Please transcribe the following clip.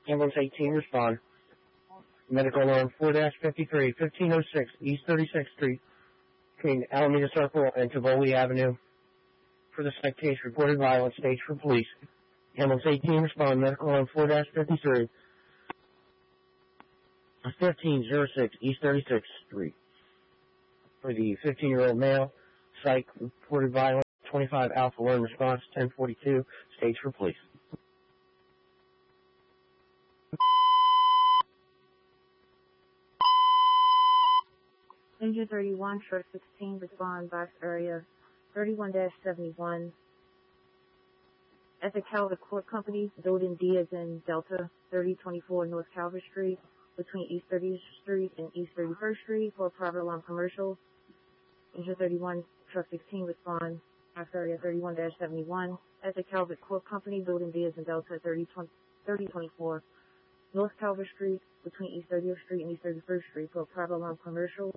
Ambulance 18, respond. Medical alarm 4-53, 1506 East 36th Street, between Alameda Circle and Tivoli Avenue. For the site case, reported violence, stage for police. Ambulance 18, respond. Medical alarm 4-53, 1506 East 36th Street. For the 15-year-old male, psych, reported violence, 25 Alpha 1 response, 1042, stage for police. Engine 31, Truck 16, respond, box area 31-71. At the Calvert Court Company, building D as in Delta, 3024 North Calvert Street, between East 30th Street and East 31st Street for a private alarm commercial. Engine 31, Truck 16, respond, box area 31-71. At the Calvert Court Company, building D as in Delta, 3024 North Calvert Street, between East 30th Street and East 31st Street for a private alarm commercial.